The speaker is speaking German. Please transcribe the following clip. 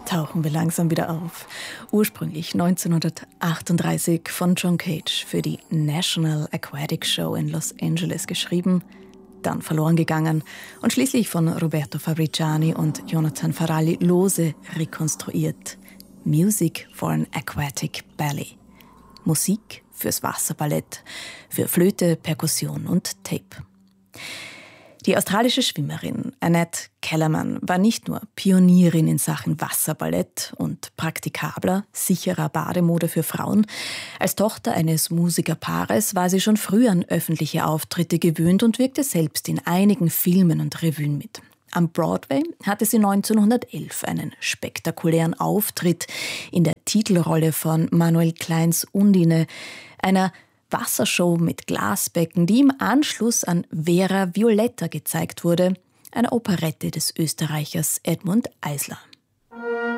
tauchen wir langsam wieder auf. Ursprünglich 1938 von John Cage für die National Aquatic Show in Los Angeles geschrieben, dann verloren gegangen und schließlich von Roberto Fabriciani und Jonathan Faralli lose rekonstruiert. Music for an Aquatic Ballet. Musik fürs Wasserballett, für Flöte, Perkussion und Tape. Die australische Schwimmerin Annette Kellerman war nicht nur Pionierin in Sachen Wasserballett und praktikabler, sicherer Bademode für Frauen. Als Tochter eines Musikerpaares war sie schon früh an öffentliche Auftritte gewöhnt und wirkte selbst in einigen Filmen und Revuen mit. Am Broadway hatte sie 1911 einen spektakulären Auftritt in der Titelrolle von Manuel Kleins Undine, einer Wassershow mit Glasbecken, die im Anschluss an Vera Violetta gezeigt wurde, einer Operette des Österreichers Edmund Eisler.